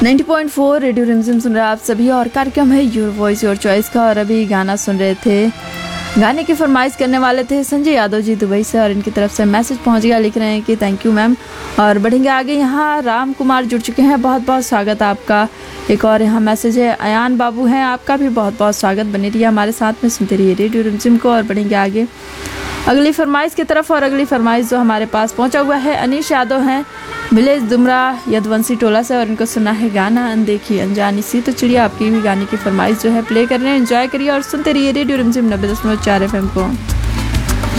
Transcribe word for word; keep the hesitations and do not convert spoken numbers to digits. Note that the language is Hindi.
नब्बे पॉइंट चार रेडियो रिमझिम सुन रहे हैं आप सभी और कार्यक्रम है योर वॉइस योर चॉइस का। और अभी गाना सुन रहे थे, गाने की फरमाइश करने वाले थे संजय यादव जी दुबई से और इनकी तरफ से मैसेज पहुंच गया, लिख रहे हैं कि थैंक यू मैम। और बढ़ेंगे आगे, यहाँ राम कुमार जुड़ चुके हैं, बहुत बहुत स्वागत आपका। एक और यहाँ मैसेज है, अयान बाबू हैं, आपका भी बहुत बहुत स्वागत। बने रहिए हमारे साथ में, सुनते रहिए रेडियो रिमझिम को। और बढ़ेंगे आगे अगली फरमाइश की तरफ। और अगली फरमाइश जो हमारे पास पहुंचा हुआ है, अनीश यादव हैं, विलेज दुमरा यदवंशी टोला से, और इनको सुना है गाना अनदेखी अनजानी सी। तो चलिए आपकी भी गाने की फरमाइश जो है प्ले कर रहे हैं, एंजॉय करिए और सुनते रहिए रेडियो रिमझिम नब्बे दशमलव चार एफ एम को।